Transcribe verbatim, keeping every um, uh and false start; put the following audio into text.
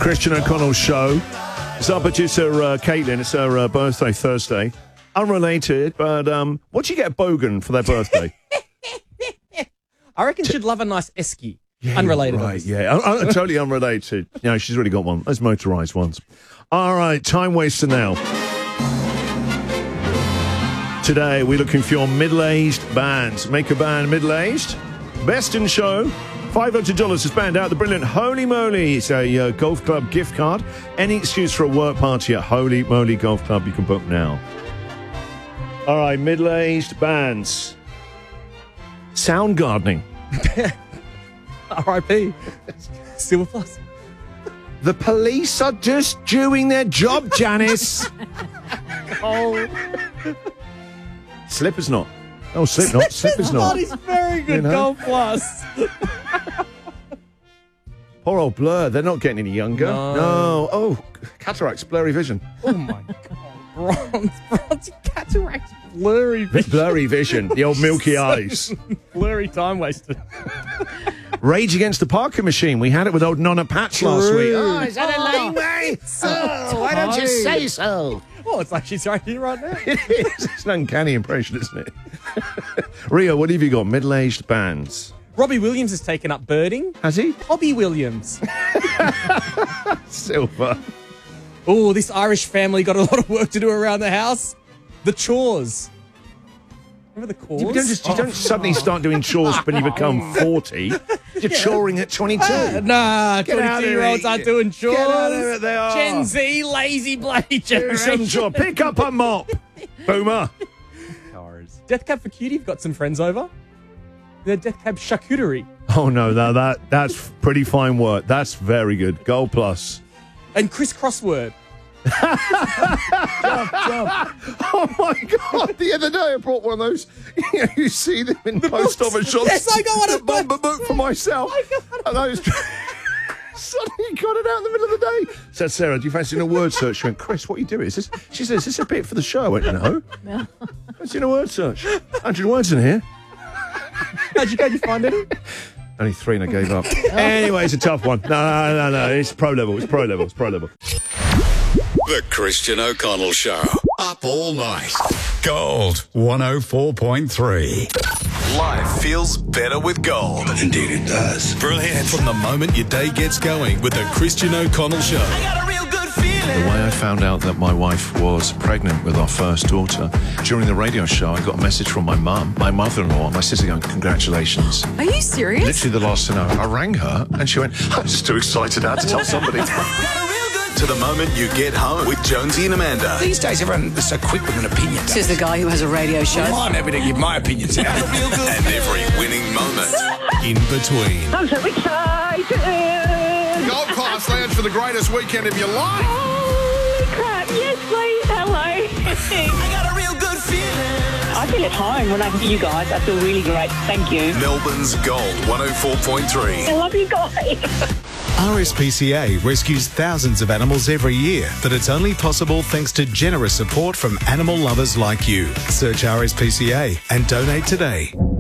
Christian O'Connell show. It's our producer, uh, Caitlin. It's her uh, birthday Thursday. Unrelated, but um, what do you get Bogan for their birthday? I reckon she'd love a nice esky. Yeah, Unrelated, right, obviously. yeah. I, I, totally unrelated. Yeah, she's really got one. Those motorised ones. All right, time waster now. Today, we're looking for your middle-aged bands. Make a band middle-aged. Best in show. five hundred dollars to spend out the brilliant Holy Moly. It's a uh, golf club gift card. Any excuse for a work party at Holy Moly Golf Club, you can book now. All right, middle-aged bands. Sound gardening. R I P Silver Plus. The police are just doing their job, Janice. Oh, Slipper's not. Oh, slip not. Slipper's not. That is very good. You know? Gold Plus. Poor old Blur. They're not getting any younger. No. no. Oh, cataracts, blurry vision. Oh my God. Bronze, bronze cataracts, blurry vision. Blurry vision. The old milky eyes. Blurry time wasted. Rage Against the Parking Machine. We had it with old Nonna Patch last True. week. Oh, is that Oh, a lame way? Oh, why don't you say so? Oh, it's like she's right here right now. It is. It's an uncanny impression, isn't it? Rio, what have you got? Middle-aged bands. Robbie Williams has taken up birding. Has he? Robbie Williams. Silver. Oh, this Irish family got a lot of work to do around the house. The chores. Remember the chores? You don't, just, you don't suddenly start doing chores when you become forty. You're choring at twenty-two. Uh, nah, Get out of twenty-two-year-olds it. aren't doing chores. Get out of it, they are. Gen Z, lazy bloody Do some generation. chore. Pick up a mop. Boomer. Death Cab for Cutie, you've got some friends over. The Death Cab charcuterie. Oh, no, no, that that's pretty fine work. That's very good. Gold plus. And Chris Crossword. jump, jump. Oh, my God. The other day I brought one of those. You know, you see them in the post office shops. Yes, I got one The of bumper book for myself. I got And those... Suddenly got it out in the middle of the day. Said, Sarah, do you fancy a word search? She went, Chris, what are you doing? Is this? She said, is this a bit for the show? I went, no. No. Fancy a word search? one hundred words in here. How'd you go? Did you find any? Only three and I gave up. Anyway, it's a tough one. No, no, no, no. It's pro level. It's pro level. It's pro level. The Christian O'Connell Show. Up all night. Gold one oh four point three. Life feels better with gold. Indeed it does. Brilliant. From the moment your day gets going with the Christian O'Connell Show. I got a real good feeling. The way I found out that my wife was pregnant with our first daughter, during the radio show, I got a message from my mum, my mother-in-law, and my sister going, congratulations. Are you serious? Literally the last to know. I rang her, and she went, I'm just too excited now to tell somebody. Got a real good To the moment you get home with Jonesy and Amanda. These days, everyone is so quick with an opinion. Says the guy who has a radio show. I'm happy to give my opinions out. Real good. And every winning moment in between. I'm so excited! Gold Class Lounge for the greatest weekend of your life. Holy crap! Yes, please. Hello. I got a real good feeling. I feel at home when I hear you guys. I feel really great. Thank you. Melbourne's Gold one oh four point three. I love you guys. R S P C A rescues thousands of animals every year, but it's only possible thanks to generous support from animal lovers like you. Search R S P C A and donate today.